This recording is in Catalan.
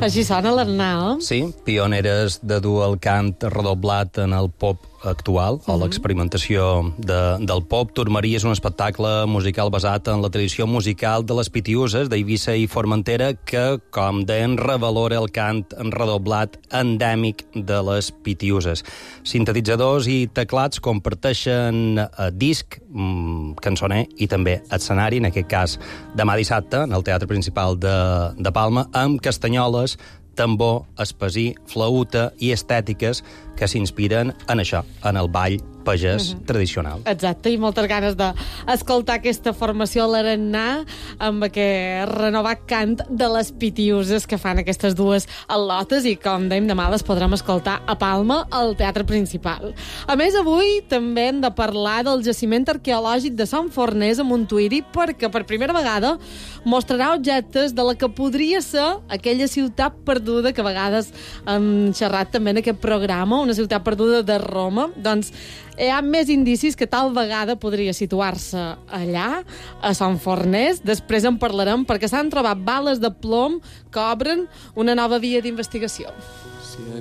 Així sona l'Arnau. Sí, pioneres de dur el cant redoblat en el pop actual, o l'experimentació del pop. Turmaria és un espectacle musical basat en la tradició musical de les Pitiuses, d'Eivissa i Formentera, que, com deien, revalora el cant en redoblat endèmic de les Pitiuses. Sintetitzadors i teclats comparteixen disc, cançoner i també escenari, en aquest cas demà dissabte, en el Teatre Principal de Palma, amb castanyoles, tambor, espasí, flauta i estètiques que s'inspiren en això, en el ball pagès tradicional. Exacte, i moltes ganes d'escoltar aquesta formació a l'Arannà amb aquest renovat cant de les Pitiuses que fan aquestes dues al·lotes i, com dèiem, demà les podrem escoltar a Palma, al Teatre Principal. A més, avui també hem de parlar del jaciment arqueològic de Sant Forners a Montuïri, perquè per primera vegada mostrarà objectes de la que podria ser aquella ciutat perduda que a vegades hem xerrat també en aquest programa, una ciutat perduda de Roma. Doncs hi ha més indicis que tal vegada podria situar-se allà, a Sant Forners. Després en parlarem perquè s'han trobat bales de plom que obren una nova via d'investigació. Si